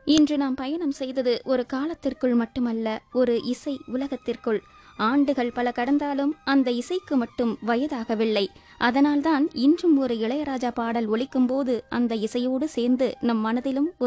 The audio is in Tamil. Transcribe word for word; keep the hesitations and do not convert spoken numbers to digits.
இன்று நாம் பயணம் செய்தது ஒரு காலத்திற்குள் மட்டுமல்ல, ஒரு இசை உலகத்திற்குள். ஆண்டுகள் பல கடந்தாலும் அந்த இசைக்கு மட்டும் வயதாகவில்லை. அதனால்தான் இன்றும் ஒரு இளையராஜா பாடல் ஒலிக்கும் போது அந்த இசையோடு சேர்ந்து நம் மனதிலும் ஒரு